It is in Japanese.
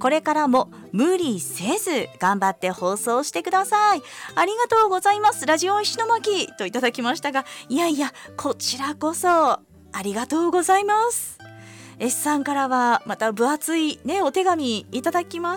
これからも無理せず頑張って放送してください。ありがとうございます。ラジオ石巻といただきましたが、いやいやこちらこそありがとうございます。S さんからはまた分厚いねお手紙いただきま